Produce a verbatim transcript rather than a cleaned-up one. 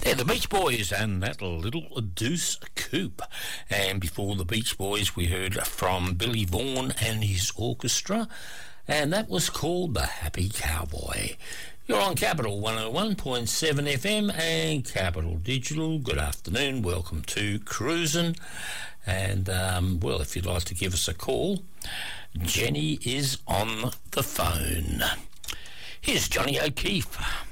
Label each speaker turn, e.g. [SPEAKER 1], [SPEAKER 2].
[SPEAKER 1] They're the Beach Boys and that little Deuce Coupe. And before the Beach Boys, we heard from Billy Vaughan and his orchestra, and that was called The Happy Cowboy. You're on Capital one oh one point seven F M and Capital Digital. Good afternoon. Welcome to Cruisin'. And, um, well, if you'd like to give us a call, Jenny is on the phone. Here's Johnny O'Keefe.